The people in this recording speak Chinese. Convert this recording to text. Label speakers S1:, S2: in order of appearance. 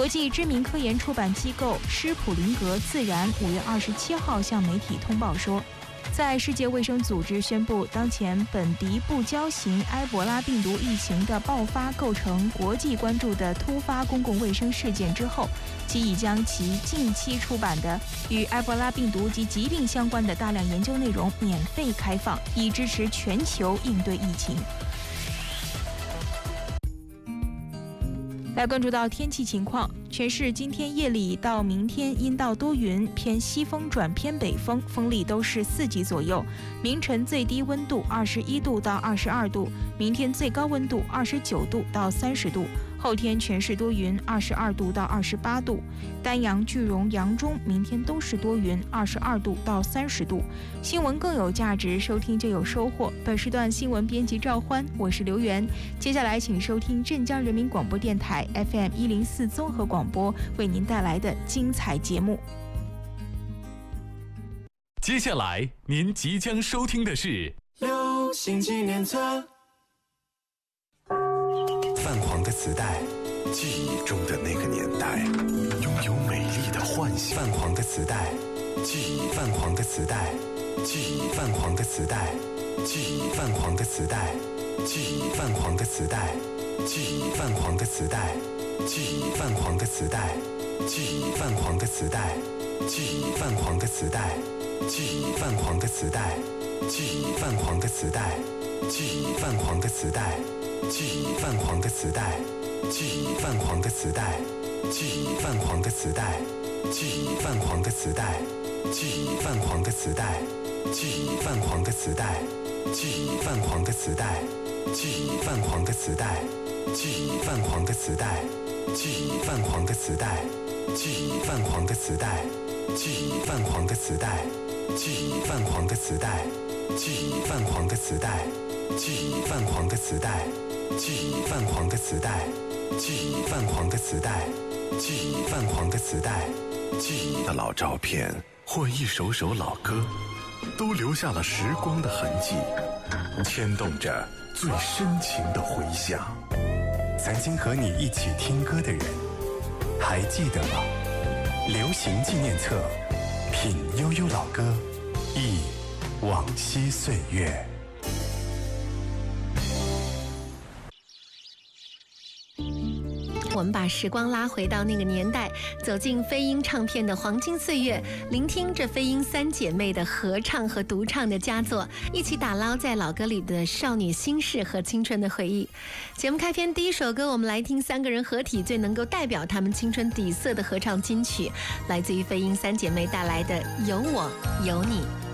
S1: 国际知名科研出版机构施普林格自然5月27号向媒体通报说，在世界卫生组织宣布当前本地不交型埃博拉病毒疫情的爆发构成国际关注的突发公共卫生事件之后，其已将其近期出版的与埃博拉病毒及疾病相关的大量研究内容免费开放，以支持全球应对疫情。来关注到天气情况，全市今天夜里到明天阴到多云，偏西风转偏北风，风力都是4级左右。明晨最低温度21度到22度，明天最高温度29度到30度。后天全市多云，22度到28度。丹阳、句容、扬中明天都是多云，22度到30度。新闻更有价值，收听就有收获。本时段新闻编辑赵欢，我是刘源。接下来请收听镇江人民广播电台 FM 104综合广播为您带来的精彩节目。
S2: 接下来您即将收听的是
S3: 流行纪念册。
S4: 泛黄的磁带，记忆中的那个年代，拥有美丽的幻想。泛黄的磁带，记忆泛黄的磁带，记忆泛黄的磁带，记忆泛黄的磁带，记忆泛黄的磁带，记忆泛黄的磁带，记忆泛黄的磁带，记忆泛黄的磁带，记忆泛黄的磁带，记忆泛黄的磁带，记忆泛黄的磁带，记忆泛黄的磁带。记忆泛黄的磁带，记忆泛黄的磁带，记忆泛黄的磁带，记忆泛黄的磁带，记忆泛黄的磁带，记忆泛黄的磁带，记忆泛黄的磁带，记忆泛黄的磁带，记忆泛黄的磁带，记忆泛黄的磁带，记忆泛黄的磁带，记忆泛黄的磁带，记忆泛黄的磁带，记忆泛黄的磁带，记忆泛黄的磁带。记忆泛黄的磁带，记忆泛黄的磁带，记忆泛黄的磁带，记忆的老照片或一首首老歌，都留下了时光的痕迹，牵动着最深情的回响。曾经和你一起听歌的人，还记得吗？流行纪念册，品悠悠老歌，忆往昔岁月。
S5: 我们把时光拉回到那个年代，走进飞鹰唱片的黄金岁月，聆听这飞鹰3姐妹的合唱和独唱的佳作，一起打捞在老歌里的少女心事和青春的回忆。节目开篇第一首歌，我们来听3个人合体最能够代表她们青春底色的合唱金曲，来自于飞鹰3姐妹带来的《有我有你》。